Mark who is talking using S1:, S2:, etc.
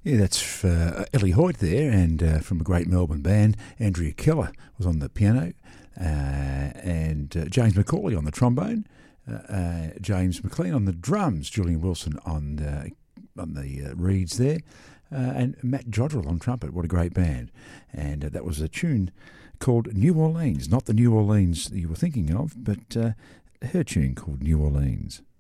S1: Yeah, that's Ellie Hoyt there, and from a great Melbourne band. Andrea Keller was on the piano, and James Macaulay on the trombone, James McLean on the drums, Julian Wilson on the reeds there, and Matt Jodrell on trumpet. What a great band. And that was a tune called New Orleans, not the New Orleans you were thinking of, but her tune called New Orleans.